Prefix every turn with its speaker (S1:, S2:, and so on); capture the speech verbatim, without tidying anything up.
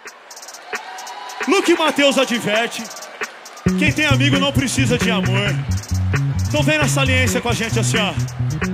S1: Luke Mateus adverte: quem tem amigo não precisa de amor. Então vem na saliência com a gente assim, ó.